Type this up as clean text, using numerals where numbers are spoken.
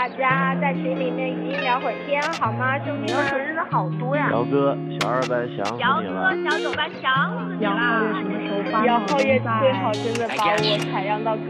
大家在群里面语音聊会儿天好吗？兄弟们， 日子好多呀。 姚哥，小二班想死你了。 小九班想死你了。 姚浩月最好真的把我采样到歌